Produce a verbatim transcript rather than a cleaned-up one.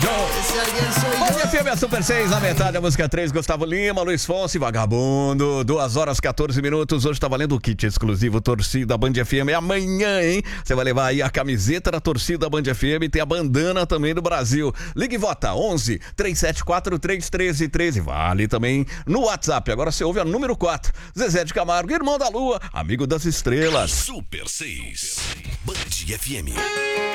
Esse alguém sou eu. Bom dia, F M é Super seis, na metade, a música três, Gustavo Lima, Luiz Fonsi, Vagabundo, duas horas, quatorze minutos, hoje tá valendo o kit exclusivo Torcida Band F M, é amanhã, hein? Você vai levar aí a camiseta da Torcida Band F M e tem a bandana também do Brasil. Ligue e vota, onze, três sete quatro, três um três um três, vale também no WhatsApp, agora você ouve a número quatro, Zezé de Camargo, irmão da Lua, amigo das estrelas. Super seis, Band F M.